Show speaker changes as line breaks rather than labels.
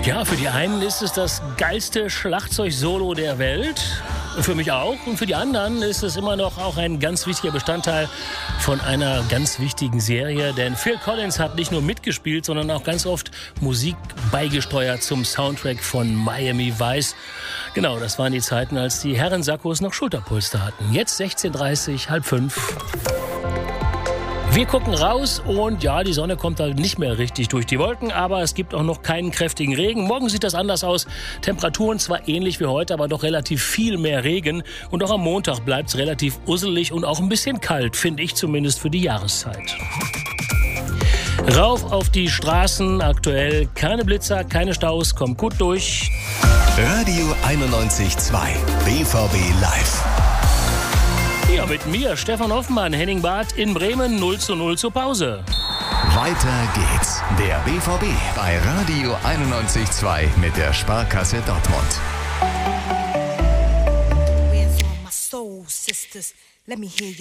Ja, für die einen ist es das geilste Schlagzeug-Solo der Welt. Für mich auch. Und für die anderen ist es immer noch auch ein ganz wichtiger Bestandteil von einer ganz wichtigen Serie. Denn Phil Collins hat nicht nur mitgespielt, sondern auch ganz oft Musik beigesteuert zum Soundtrack von Miami Vice. Genau, das waren die Zeiten, als die Herrensackos noch Schulterpolster hatten. Jetzt 16:30, 16:30. Wir gucken raus und ja, die Sonne kommt halt nicht mehr richtig durch die Wolken, aber es gibt auch noch keinen kräftigen Regen. Morgen sieht das anders aus. Temperaturen zwar ähnlich wie heute, aber doch relativ viel mehr Regen. Und auch am Montag bleibt es relativ usselig und auch ein bisschen kalt, finde ich zumindest für die Jahreszeit. Rauf auf die Straßen, aktuell keine Blitzer, keine Staus, kommt gut durch.
Radio 91.2, BVB Live.
Ja, mit mir, Stefan Hoffmann, Henning Barth in Bremen, 0:0 zur Pause.
Weiter geht's. Der BVB bei Radio 91.2 mit der Sparkasse Dortmund.
Where's all my soul sisters? Let me hear